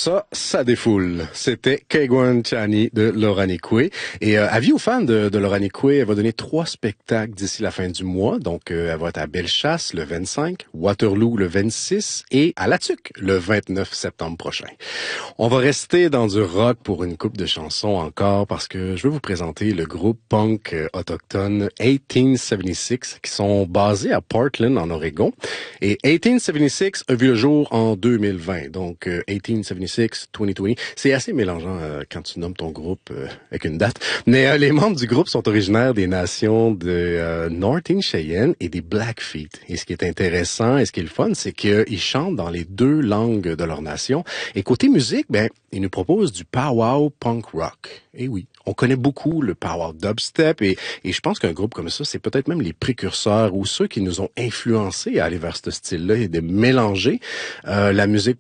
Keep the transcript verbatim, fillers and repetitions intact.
Ça, ça défoule. C'était Keigwan Chani de Loranikwe. Et euh, avis aux fans de, de Loranikwe, elle va donner trois spectacles d'ici la fin du mois. Donc, euh, elle va être à Bellechasse le vingt-cinq, Waterloo le vingt-six et à La Tuque le vingt-neuf septembre prochain. On va rester dans du rock pour une couple de chansons encore parce que je veux vous présenter le groupe punk euh, autochtone dix-huit soixante-six qui sont basés à Portland en Oregon. Et dix-huit soixante-six a vu le jour en deux mille vingt. Donc, euh, dix-huit soixante-six, deux mille vingt. C'est assez mélangeant euh, quand tu nommes ton groupe euh, avec une date. Mais euh, les membres du groupe sont originaires des nations de euh, Northern Cheyenne et des Blackfeet. Et ce qui est intéressant et ce qui est le fun, c'est qu'ils chantent dans les deux langues de leur nation. Et côté musique, ben, ils nous proposent du powwow punk rock. Et oui, on connaît beaucoup le powwow dubstep et, et je pense qu'un groupe comme ça, c'est peut-être même les précurseurs ou ceux qui nous ont influencés à aller vers ce style-là et de mélanger euh, la musique